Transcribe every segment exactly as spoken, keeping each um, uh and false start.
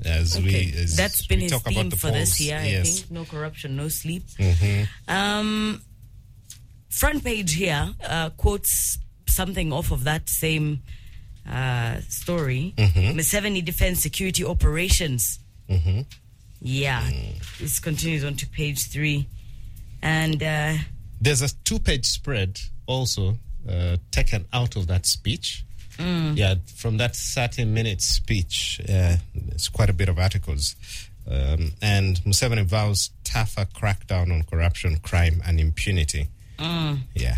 as okay. we as That's been we his talk theme about the for polls. this year, Yes. I think. No corruption, no sleep. Mm-hmm. Um, front page here uh, quotes something off of that same uh, story. Mm-hmm. Museveni defends security operations. Mm-hmm. Yeah. Mm. This continues on to page three. And uh, there's a two-page spread also uh, taken out of that speech. Mm. Yeah, from that thirty-minute speech, uh, it's quite a bit of articles. Um, and Museveni vows tougher crackdown on corruption, crime, and impunity. Mm. Yeah.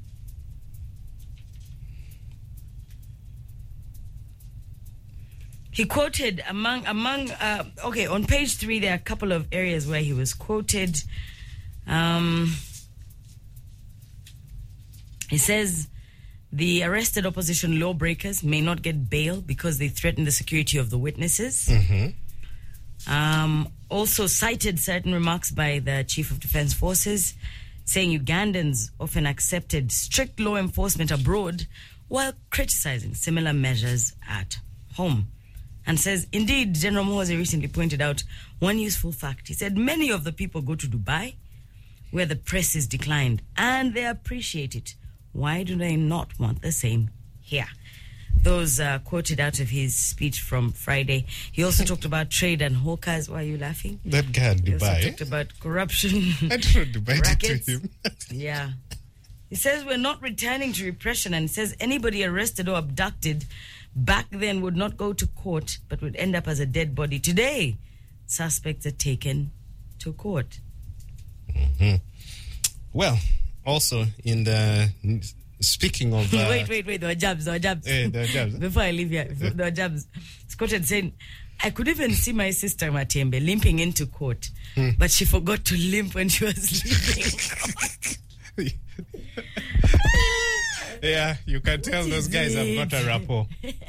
He quoted among, among uh, okay, on page three, there are a couple of areas where he was quoted. Um, he says the arrested opposition lawbreakers may not get bail because they threaten the security of the witnesses. Mm-hmm. Um, also cited certain remarks by the Chief of Defense Forces, saying Ugandans often accepted strict law enforcement abroad while criticizing similar measures at home. And says, indeed, General Muhoozi recently pointed out one useful fact. He said, many of the people go to Dubai, where the press is declined, and they appreciate it. Why do they not want the same here? Those are quoted out of his speech from Friday. He also talked about trade and hawkers. Why are you laughing? That guy in He also Dubai. talked about corruption. I don't know Dubai rackets. to him. Yeah. He says we're not returning to repression, and says anybody arrested or abducted back then would not go to court but would end up as a dead body. Today, suspects are taken to court. Mm-hmm. Well, also in the speaking of uh, wait, wait, wait. There were jabs. There were jabs. Eh, there were jabs. Before I leave here, there were jabs. It's quoted saying, I could even see my sister Matembe limping into court, hmm. but she forgot to limp when she was leaving. Yeah, you can tell What those is guys it? have got a rapport.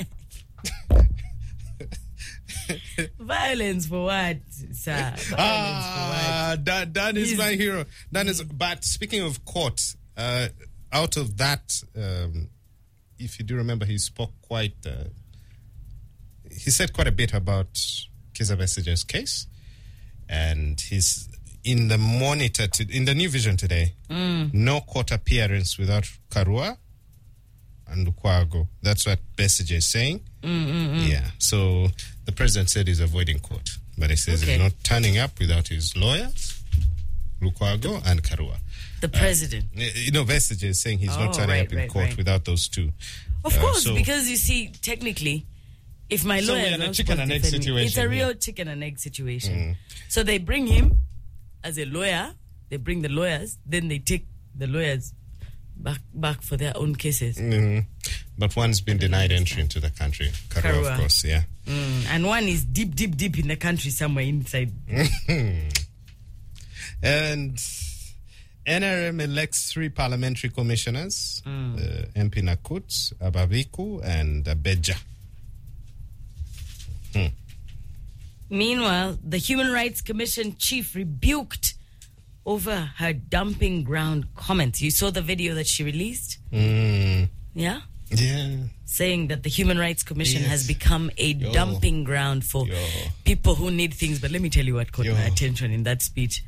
Violence for what, sir? Violence Ah, Dan, Dan is He's- my hero. Dan is. But speaking of court, uh, out of that, um, if you do remember, he spoke quite. Uh, he said quite a bit about Kizza Besigye's case, and he's in the Monitor to, in the New Vision today. Mm. No court appearance without Karua and Lukwago. That's what Besigye is saying. Mm-mm-mm. Yeah. So the president said he's avoiding court, but he says Okay. he's not turning up without his lawyers, Lukwago and Karua. The president. Uh, you know, Besigye is saying he's Oh, not turning right, up in right, court right. without those two. Of Uh, course, so- because you see, technically, if my So lawyer we're is in a not chicken supposed and to egg defend me, situation it's a real here. chicken and egg situation. Mm. So they bring him as a lawyer, they bring the lawyers, then they take the lawyers back back for their own cases. Mhm. But one's been denied entry into the country. Karua, Karua. of course, yeah. Mm. And one is deep, deep, deep in the country somewhere inside. And N R M elects three parliamentary commissioners, Mm. uh, M P Nakut, Abaviku, and Abeja. Hmm. Meanwhile, the Human Rights Commission chief rebuked over her dumping ground comments. You saw the video that she released? Mm. Yeah? Yeah. Saying that the Human Rights Commission Yes. has become a Yo. dumping ground for Yo. people who need things. But let me tell you what caught Yo. my attention in that speech.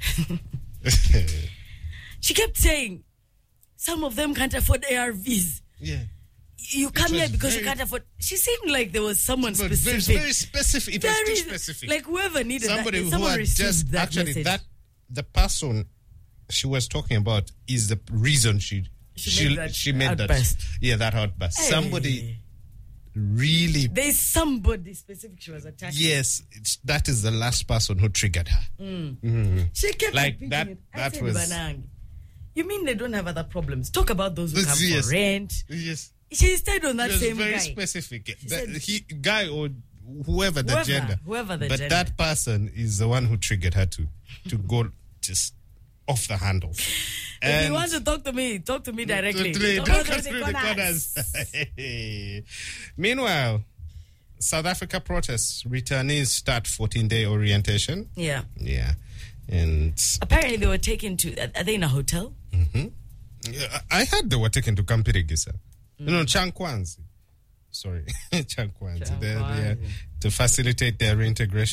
She kept saying, some of them can't afford A R Vs. Yeah. You come was here because very- you can't afford. She seemed like there was someone But very, specific. very specific. It was Very- too specific. Like whoever needed Somebody that. who Someone had received just that actually message. that the person she was talking about is the reason she She made that she made outburst. that yeah that outburst. Hey. Somebody really There's somebody specific she was attacking. yes, it's, that is the last person who triggered her. Mm. She kept Like repeating that- it. I that said, was- Banang, you mean they don't have other problems? Talk about those who This- come yes. for rent. Yes, She stayed on that it was same very guy. specific. That, said- he guy or whoever the Whoever, gender, whoever the but gender. that person is the one who triggered her to to go just off the handle. If And- you want to talk to me, talk to me directly. To- to- Don't don't go come to through the the corners. corners. Meanwhile, South Africa protests. Returnees start fourteen-day orientation. Yeah. Yeah, and Apparently they were taken to, are they in a hotel? yeah, I heard they were taken to Kampirigisa. You know, Chankwanzi. Sorry, Chankwanzi. They're- they're- Chankwanzi. to facilitate their reintegration.